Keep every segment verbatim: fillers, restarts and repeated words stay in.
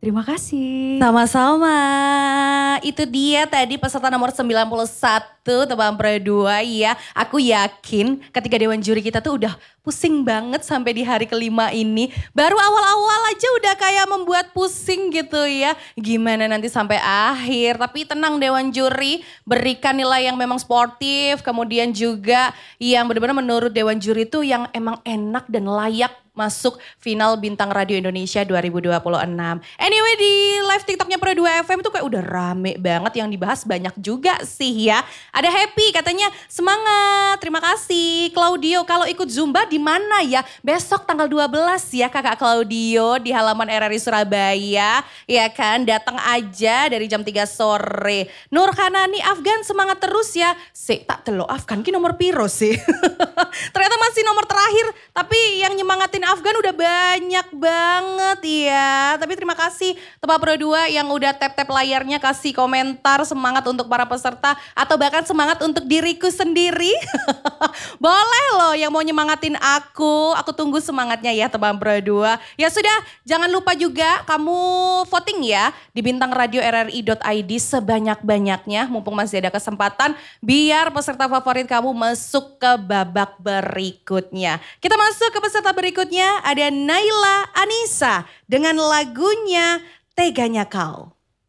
Terima kasih. Sama-sama. Itu dia tadi peserta nomor sembilan puluh satu Teman Pro dua ya. Aku yakin ketika Dewan Juri kita tuh udah pusing banget sampai di hari kelima ini. Baru awal-awal aja udah kayak membuat pusing gitu ya. Gimana nanti sampai akhir. Tapi tenang Dewan Juri, berikan nilai yang memang sportif. Kemudian juga yang benar-benar menurut Dewan Juri itu yang emang enak dan layak masuk final Bintang Radio Indonesia dua ribu dua puluh enam. Anyway di live TikToknya Pro dua F M itu kayak udah rame banget yang dibahas banyak juga sih ya. Ada Happy katanya semangat, terima kasih. Claudio kalau ikut Zumba di mana ya? Besok tanggal dua belas ya Kakak Claudio di halaman R R I Surabaya. Ya kan datang aja dari jam tiga sore. Nur Kanani Afgan semangat terus ya. Si tak telo Afgan ki nomor piro sih. Ternyata masih nomor terakhir tapi yang nyemangatin Afgan udah banyak banget ya. Tapi terima kasih Teman Pro dua yang udah tap-tap layarnya kasih komentar semangat untuk para peserta. Atau bahkan semangat untuk diriku sendiri. Boleh loh yang mau nyemangatin aku. Aku tunggu semangatnya ya Teman Pro dua. Ya sudah jangan lupa juga kamu voting ya. Di bintang radio r r i dot i d sebanyak-banyaknya. Mumpung masih ada kesempatan. Biar peserta favorit kamu masuk ke babak berikutnya. Kita masuk ke peserta berikutnya. Ada Naila Anissa dengan lagunya Teganya Kau.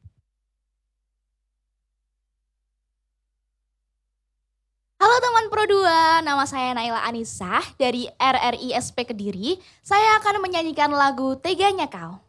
Halo teman Pro dua, nama saya Naila Anissa dari R R I S P Kediri. Saya akan menyanyikan lagu Teganya Kau.